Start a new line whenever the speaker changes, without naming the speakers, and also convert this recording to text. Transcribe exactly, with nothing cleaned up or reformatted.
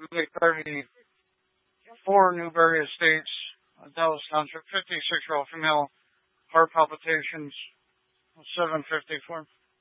Lake thirty-four, Newberry Estates, uh, Dallas Township, fifty-six-year-old female, heart palpitations, seven fifty-four.